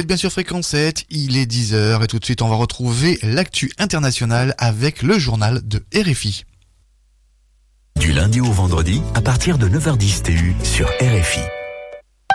êtes bien sur Fréquence 7, il est 10h et tout de suite on va retrouver l'actu internationale avec le journal de RFI. Du lundi au vendredi, à partir de 9h10 TU sur RFI.